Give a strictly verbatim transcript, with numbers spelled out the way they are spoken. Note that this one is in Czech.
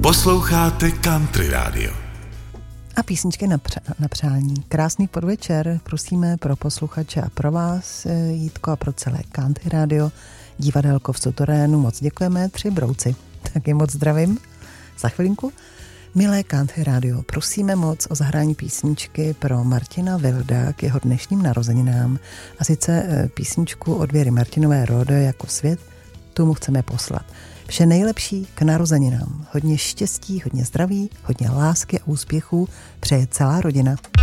Posloucháte Country Radio. A písničky na, přa- na přání. Krásný podvečer, prosíme pro posluchače a pro vás, Jítko, a pro celé Country Radio, divadelko v suterénu. Moc děkujeme, tři brouci. Taky moc zdravím. Za chvilinku. Milé Country Radio, prosíme moc o zahrání písničky pro Martina Wilda k jeho dnešním narozeninám. A sice písničku od Věry Martinové Róde jako svět, tu mu chceme poslat. Vše nejlepší k narozeninám. Hodně štěstí, hodně zdraví, hodně lásky a úspěchů přeje celá rodina.